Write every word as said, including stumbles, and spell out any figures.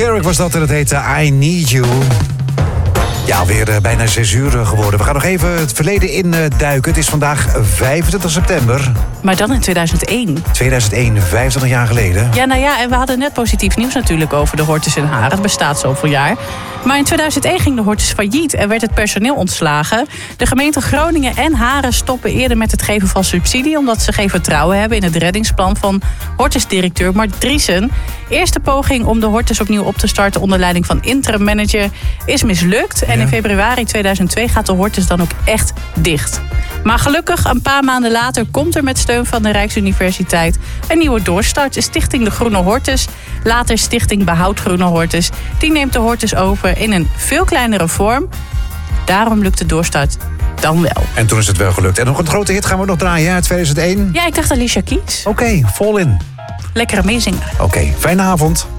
Carrick was dat en het heette I Need You. Ja, weer uh, bijna zes uur geworden. We gaan nog even het verleden in uh, duiken. Het is vandaag vijfentwintig september. Maar dan in tweeduizend één. tweeduizend één, vijfentwintig jaar geleden. Ja, nou ja, en we hadden net positief nieuws natuurlijk over de Hortus en Haren. Het bestaat zoveel jaar. Maar in tweeduizend één ging de Hortus failliet en werd het personeel ontslagen. De gemeenten Groningen en Haren stoppen eerder met het geven van subsidie, omdat ze geen vertrouwen hebben in het reddingsplan van Hortus-directeur Mart Driessen. Eerste poging om de Hortus opnieuw op te starten onder leiding van interim manager is mislukt. En in februari tweeduizend twee gaat de Hortus dan ook echt dicht. Maar gelukkig, een paar maanden later komt er met steun van de Rijksuniversiteit een nieuwe doorstart. De Stichting De Groene Hortus, later Stichting Behoud Groene Hortus. Die neemt de Hortus over in een veel kleinere vorm. Daarom lukt de doorstart dan wel. En toen is het wel gelukt. En nog een grote hit gaan we nog draaien uit tweeduizend één. Ja, ik dacht Alicia Keys. Oké, okay, vol in. Lekkere meezingen. Oké, okay, fijne avond.